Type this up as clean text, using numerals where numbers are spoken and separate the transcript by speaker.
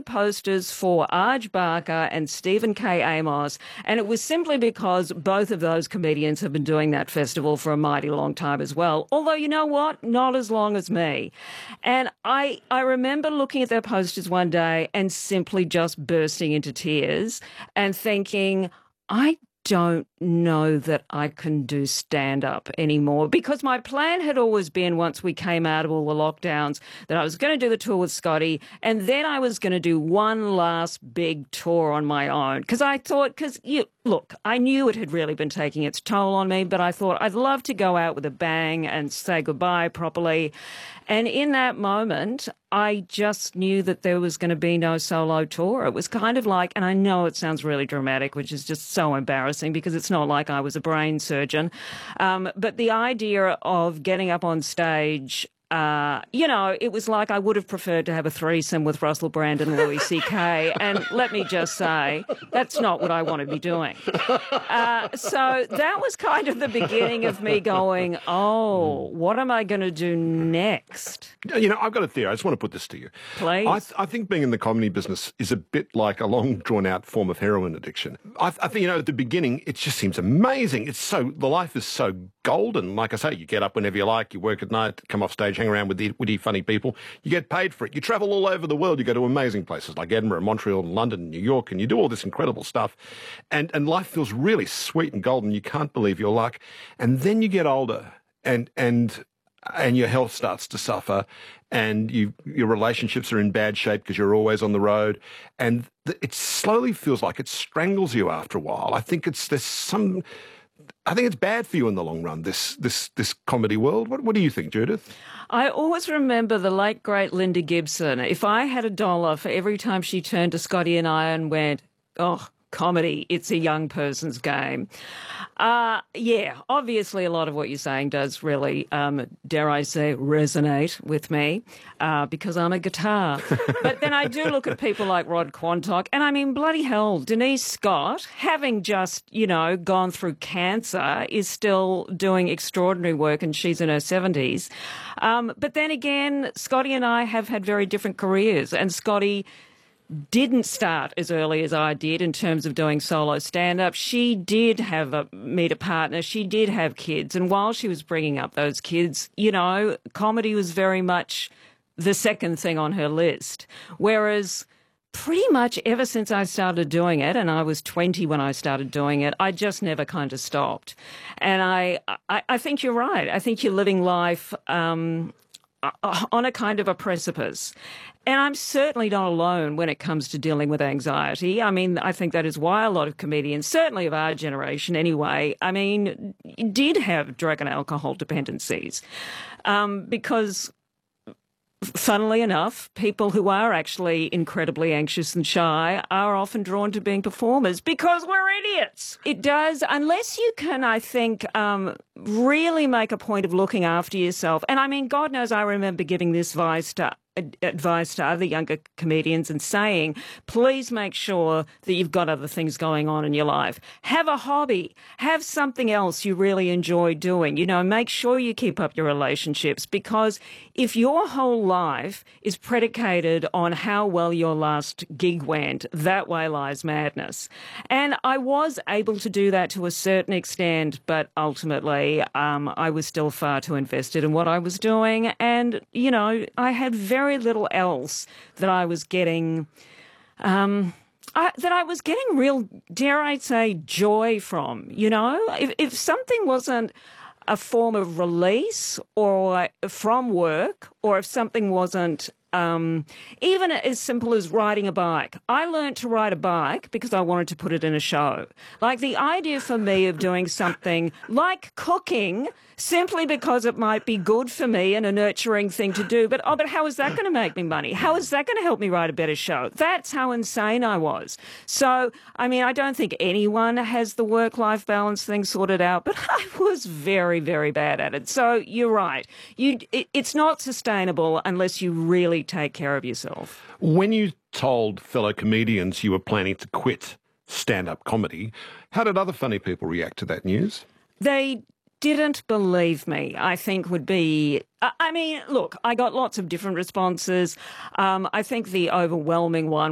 Speaker 1: made posters for Arj Barker and Stephen K. Amos, and it was simply because both of those comedians have been doing that festival for a mighty long time as well. Although, you know what? Not as long as me. And I remember looking at their posters one day and simply just bursting into tears and thinking, I don't know that I can do stand-up anymore, because my plan had always been, once we came out of all the lockdowns, that I was going to do the tour with Scotty, and then I was going to do one last big tour on my own. Because I thought, look, I knew it had really been taking its toll on me, but I thought I'd love to go out with a bang and say goodbye properly. And in that moment, I just knew that there was going to be no solo tour. It was kind of like, and I know it sounds really dramatic, which is just so embarrassing because it's not like I was a brain surgeon, but the idea of getting up on stage, it was like I would have preferred to have a threesome with Russell Brand and Louis C.K. And let me just say, that's not what I want to be doing. So that was kind of the beginning of me going, what am I going to do next?
Speaker 2: I've got a theory. I just want to put this to you.
Speaker 1: Please.
Speaker 2: I think being in the comedy business is a bit like a long, drawn-out form of heroin addiction. I think, at the beginning, it just seems amazing. The life is so golden. Like I say, you get up whenever you like, you work at night, come off stage, hang around with the witty, funny people. You get paid for it. You travel all over the world. You go to amazing places like Edinburgh, Montreal, London, New York, and you do all this incredible stuff. And life feels really sweet and golden. You can't believe your luck. And then you get older and your health starts to suffer, and your relationships are in bad shape because you're always on the road, and it slowly feels like it strangles you after a while. I think it's bad for you in the long run, this comedy world. What do you think, Judith?
Speaker 1: I always remember the late, great Linda Gibson. If I had $1 for every time she turned to Scotty and I and went, comedy, it's a young person's game. Obviously a lot of what you're saying does really, dare I say, resonate with me, because I'm a guitar. But then I do look at people like Rod Quantock, and I mean, bloody hell, Denise Scott, having just, gone through cancer, is still doing extraordinary work, and she's in her 70s. But then again, Scotty and I have had very different careers, and Scotty didn't start as early as I did in terms of doing solo stand-up. She did meet a partner. She did have kids. And while she was bringing up those kids, comedy was very much the second thing on her list. Whereas pretty much ever since I started doing it, and I was 20 when I started doing it, I just never kind of stopped. And I think you're right. I think you're living life on a kind of a precipice. And I'm certainly not alone when it comes to dealing with anxiety. I mean, I think that is why a lot of comedians, certainly of our generation anyway, did have drug and alcohol dependencies. Because, funnily enough, people who are actually incredibly anxious and shy are often drawn to being performers because we're idiots. It does, unless you can, I think, really make a point of looking after yourself. And I mean, God knows I remember giving this advice to other younger comedians and saying, please make sure that you've got other things going on in your life. Have a hobby. Have something else you really enjoy doing. Make sure you keep up your relationships, because if your whole life is predicated on how well your last gig went, that way lies madness. And I was able to do that to a certain extent, but ultimately I was still far too invested in what I was doing. And, I had very little else that I was getting, real, dare I say, joy from. If something wasn't a form of release or from work, or if something wasn't even as simple as riding a bike. I learned to ride a bike because I wanted to put it in a show. Like the idea for me of doing something like cooking simply because it might be good for me and a nurturing thing to do. But how is that going to make me money? How is that going to help me write a better show? That's how insane I was. So, I don't think anyone has the work-life balance thing sorted out, but I was very, very bad at it. So you're right. It's not sustainable unless you really take care of yourself.
Speaker 2: When you told fellow comedians you were planning to quit stand-up comedy, how did other funny people react to that news?
Speaker 1: They didn't believe me, I think would be... look, I got lots of different responses. I think the overwhelming one